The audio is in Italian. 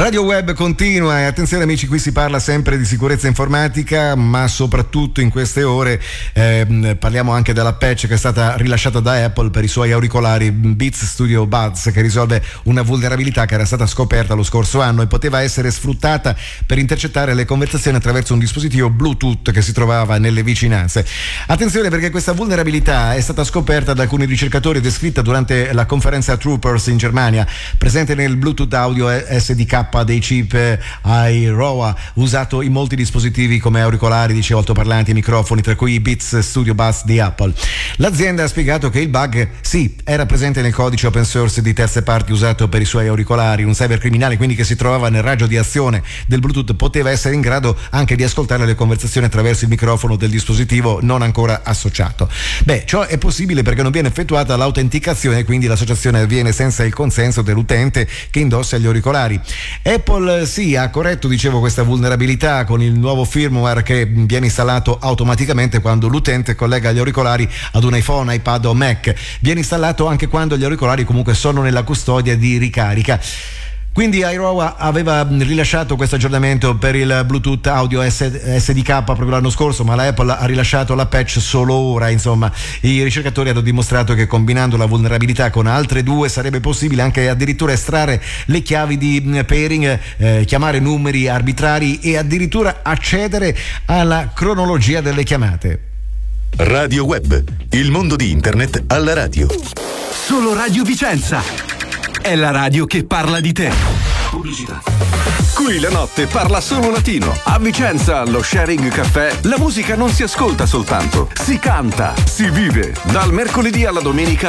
Radio Web continua e attenzione amici, qui si parla sempre di sicurezza informatica, ma soprattutto in queste ore parliamo anche della patch che è stata rilasciata da Apple per i suoi auricolari Beats Studio Buds, che risolve una vulnerabilità che era stata scoperta lo scorso anno e poteva essere sfruttata per intercettare le conversazioni attraverso un dispositivo Bluetooth che si trovava nelle vicinanze. Attenzione, perché questa vulnerabilità è stata scoperta da alcuni ricercatori e descritta durante la conferenza Troopers in Germania, presente nel Bluetooth audio SDK dei chip iROA usato in molti dispositivi come auricolari, dicevo, altoparlanti e microfoni, tra cui i Beats Studio Buds di Apple. L'azienda ha spiegato che il bug sì era presente nel codice open source di terze parti usato per i suoi auricolari. Un cybercriminale quindi che si trovava nel raggio di azione del Bluetooth poteva essere in grado anche di ascoltare le conversazioni attraverso il microfono del dispositivo non ancora associato. Ciò è possibile perché non viene effettuata l'autenticazione, quindi l'associazione avviene senza il consenso dell'utente che indossa gli auricolari. Apple sì ha corretto, dicevo, questa vulnerabilità con il nuovo firmware che viene installato automaticamente quando l'utente collega gli auricolari ad un iPhone, iPad o Mac. Viene installato anche quando gli auricolari comunque sono nella custodia di ricarica. Quindi iROA aveva rilasciato questo aggiornamento per il Bluetooth audio SDK proprio l'anno scorso, ma la Apple ha rilasciato la patch solo ora. Insomma, i ricercatori hanno dimostrato che combinando la vulnerabilità con altre due sarebbe possibile anche addirittura estrarre le chiavi di pairing, chiamare numeri arbitrari e addirittura accedere alla cronologia delle chiamate. Radio Web, il mondo di internet alla radio. Solo Radio Vicenza è la radio che parla di te. Pubblicità. Qui la notte parla solo latino. A Vicenza, allo Sharing Caffè, la musica non si ascolta soltanto, si canta, si vive. Dal mercoledì alla domenica